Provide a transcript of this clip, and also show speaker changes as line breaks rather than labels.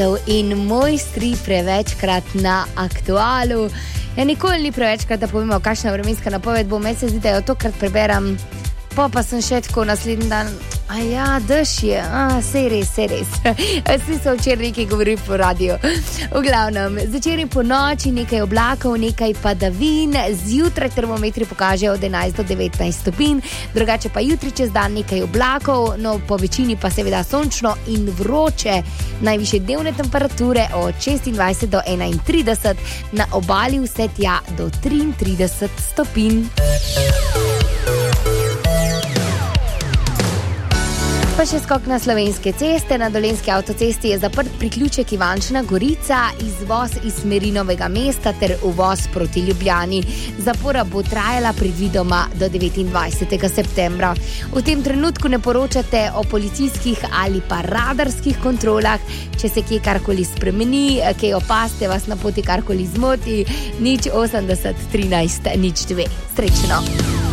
In mojstri prevečkrat na Aktualu. Ja, nikoli ni prevečkrat, da povemo, kakšna vremenska napoved bo. Meni se zdi, da jo tokrat preberam, pa sem še tako naslednji dan. Dež je, sej res. Vsi so včeraj nekaj govorili po radiju. V glavnem, začeri po noči nekaj oblakov, nekaj padavin, zjutraj termometri pokažejo od 11 do 19 stopinj, drugače pa jutri čez dan nekaj oblakov, no po večini pa seveda sončno in vroče. Najvišje dnevne temperature od 26 do 31, na obali vse tja do 33 stopinj. Pa še skok na slovenske ceste. Na Dolenjski avtocesti je zaprt priključek Ivančna Gorica, izvoz iz smeri Novega mesta ter uvoz proti Ljubljani. Zapora bo trajala predvidoma do 29. septembra. V tem trenutku ne poročate o policijskih ali pa radarskih kontrolah. Če se kje karkoli spremeni, kaj opazite, vas na poti karkoli zmoti, 080 13 02. Srečno!